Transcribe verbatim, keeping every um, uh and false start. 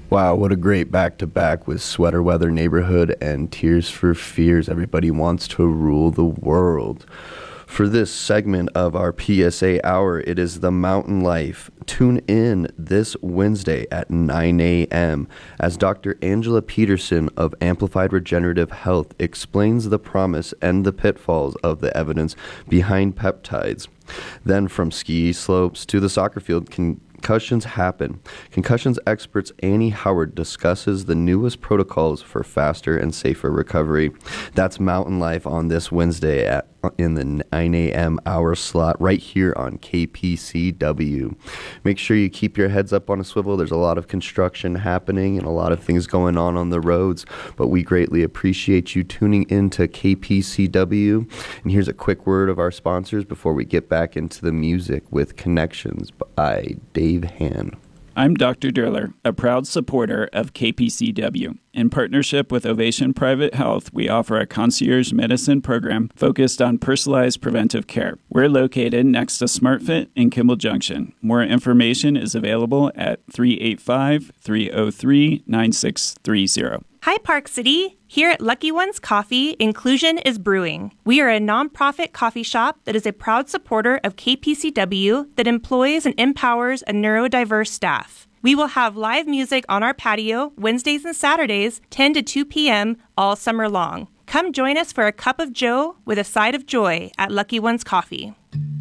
Wow, what a great back-to-back with Sweater Weather Neighborhood and Tears for Fears. Everybody wants to rule the world. For this segment of our P S A Hour, it is The Mountain Life. Tune in this Wednesday at nine a.m. as Doctor Angela Peterson of Amplified Regenerative Health explains the promise and the pitfalls of the evidence behind peptides. Then from ski slopes to the soccer field, can concussions happen. Concussions experts Annie Howard discusses the newest protocols for faster and safer recovery. That's Mountain Life on this Wednesday at in the nine a.m. hour slot right here on K P C W. Make sure you keep your heads up on a swivel. There's a lot of construction happening and a lot of things going on on the roads, but we greatly appreciate you tuning into K P C W. And here's a quick word of our sponsors before we get back into the music with Connections by Dave Han. I'm Doctor Durler, a proud supporter of K P C W. In partnership with Ovation Private Health, we offer a concierge medicine program focused on personalized preventive care. We're located next to SmartFit in Kimball Junction. More information is available at three eight five, three oh three, nine six three zero. Hi, Park City. Here at Lucky Ones Coffee, inclusion is brewing. We are a nonprofit coffee shop that is a proud supporter of K P C W that employs and empowers a neurodiverse staff. We will have live music on our patio Wednesdays and Saturdays, ten to two p.m. all summer long. Come join us for a cup of joe with a side of joy at Lucky Ones Coffee.